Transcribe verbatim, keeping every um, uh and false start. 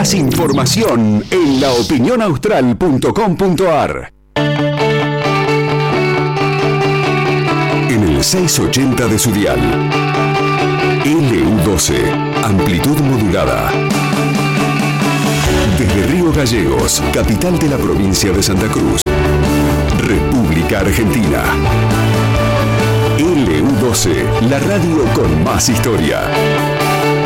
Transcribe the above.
Más información en la opinión austral punto com punto a r. En el seiscientos ochenta de su dial. L U doce, amplitud modulada. Desde Río Gallegos, capital de la provincia de Santa Cruz, República Argentina. L U doce, la radio con más historia.